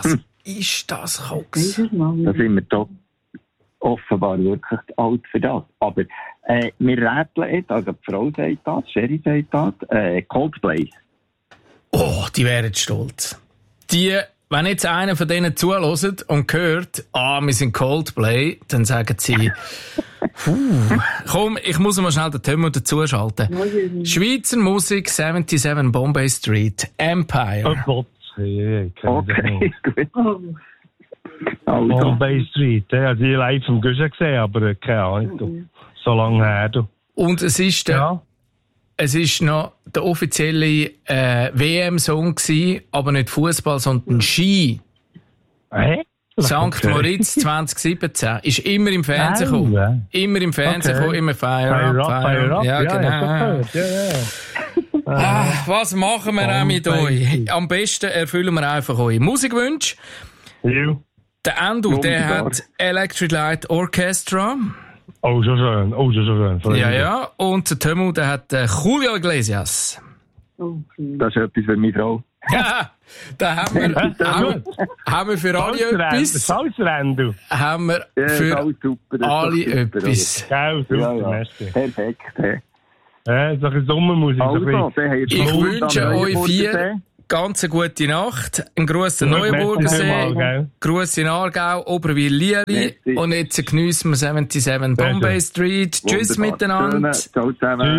Was ist das, Koks? Da sind wir doch offenbar wirklich alt für das. Aber wir rätseln jetzt, also die Frau sagt das, Sherry sagt das, Coldplay. Oh, die wären stolz. Die, wenn jetzt einer von denen zuhört und hört, wir sind Coldplay, dann sagen sie, komm, ich muss mal schnell den Tömer dazuschalten. Schweizer Musik, 77 Bombay Street, Empire. Oh Gott, okay, gut. Bombay Street, ja, die live im Guschen gesehen, aber keine Ahnung, so lange her. Du. Und es ist es ist noch der offizielle WM-Song gewesen, aber nicht Fußball, sondern Ski. St. Moritz 2017 ist immer im Fernsehen gekommen. Immer im Fernsehen gekommen, immer Fire Up. Ja, genau. Was machen wir auch mit euch? Am besten erfüllen wir einfach eure Musikwünsche. Der Endo, der hat Electric Light Orchestra. Oh, so schön. Ja. Und der Tömu, der hat Julio Iglesias. Das ist etwas für meine Frau. Ja, da haben wir für alle etwas. Salzrendo. Haben wir für alle etwas. Geil, super. Perfekt. Ja, so ein Sommermusik. Ich wünsche euch 4 ganz gute Nacht. Ein Gruß an Neuenburgersee, Gruß in Aargau, Oberwil-Lieri und jetzt geniessen wir 77 Bombay Street. Tschüss miteinander. Ciao zusammen.